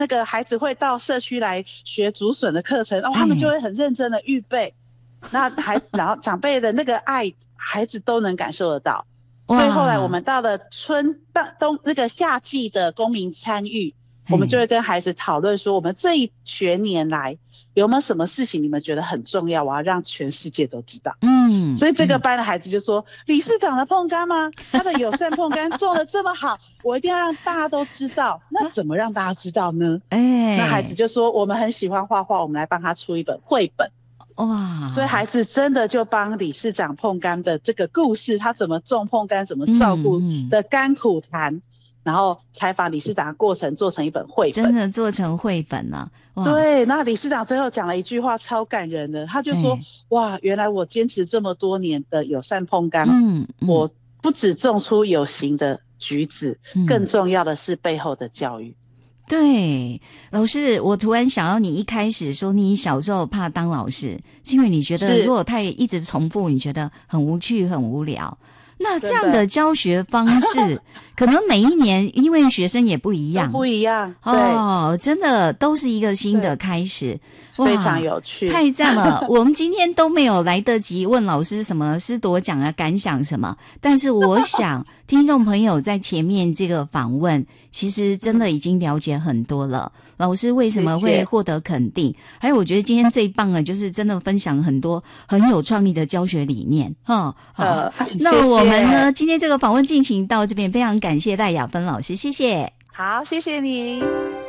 那个孩子会到社区来学竹笋的课程，他们就会很认真的预备，然后长辈的那个爱，孩子都能感受得到。所以后来我们到了那个夏季的公民参与，我们就会跟孩子讨论说，我们这一学年来有没有什么事情你们觉得很重要，我要让全世界都知道。所以这个班的孩子就说，理事长的碰柑吗？他的友善碰柑做得这么好，我一定要让大家都知道。那怎么让大家知道呢？那孩子就说，我们很喜欢画画，我们来帮他出一本绘本。哇！所以孩子真的就帮理事长碰柑的这个故事，他怎么种碰柑，怎么照顾的甘苦谈，然后采访理事长的过程做成一本绘本， 真的做成绘本了。 对，那理事长最后讲了一句话超感人的，他就说，哇，原来我坚持这么多年的友善碰柑，我不只种出有形的橘子，更重要的是背后的教育。 对，老师，我突然想到你一开始说你小时候怕当老师，因为你觉得如果太一直重复，你觉得很无趣很无聊。那这样的教学方式可能每一年因为学生也不一样， 都不一样哦，真的都是一个新的开始， 非常有趣， 太赞了。我们今天都没有来得及问老师什么师铎奖啊感想什么，但是我想听众朋友在前面这个访问其实真的已经了解很多了，老师为什么会获得肯定，还有我觉得今天最棒的就是真的分享很多很有创意的教学理念。好，那我们呢今天这个访问进行到这边，非常感谢赖雅芬老师，谢谢。 好，谢谢你。